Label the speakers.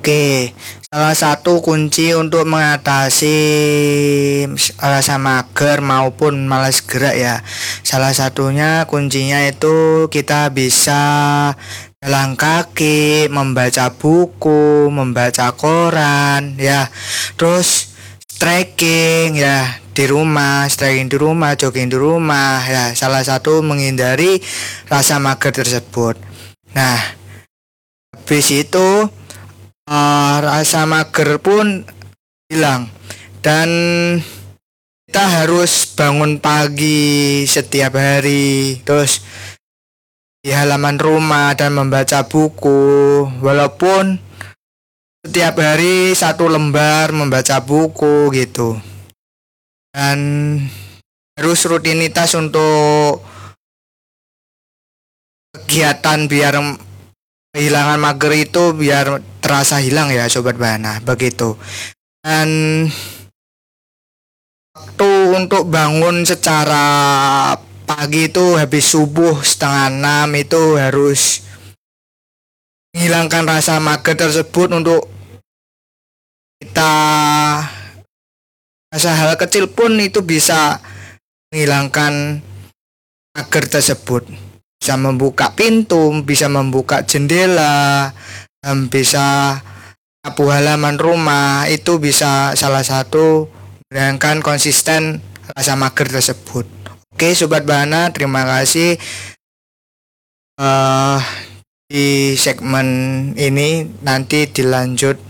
Speaker 1: Oke, salah satu kunci untuk mengatasi rasa mager maupun malas gerak ya. Salah satunya kuncinya itu kita bisa jalan kaki, membaca buku, membaca koran ya. Terus trekking ya di rumah, stretching di rumah, jogging di rumah ya. Salah satu menghindari rasa mager tersebut. Nah, habis itu rasa mager pun hilang dan kita harus bangun pagi setiap hari terus di halaman rumah dan membaca buku walaupun setiap hari satu lembar membaca buku gitu, dan harus rutinitas untuk kegiatan biar kehilangan mager itu biar terasa hilang ya Sobat Bahana begitu. Dan waktu untuk bangun secara pagi itu habis subuh 5:30 itu harus menghilangkan rasa mager tersebut. Untuk kita rasa hal kecil pun itu bisa menghilangkan mager tersebut, bisa membuka pintu, bisa membuka jendela, dan bisa nyapu halaman rumah. Itu bisa salah satu menghilangkan konsisten rasa mager tersebut. Oke Sobat Bahana, terima kasih. Di segmen ini nanti dilanjut